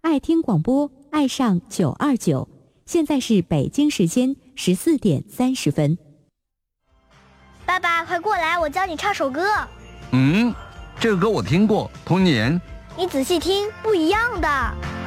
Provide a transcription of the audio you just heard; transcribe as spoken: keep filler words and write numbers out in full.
爱听广播，爱上九二九。现在是北京时间十四点三十分。 爸爸，快过来，我教你唱首歌。 嗯，这个歌我听过，童年。 你仔细听，不一样的。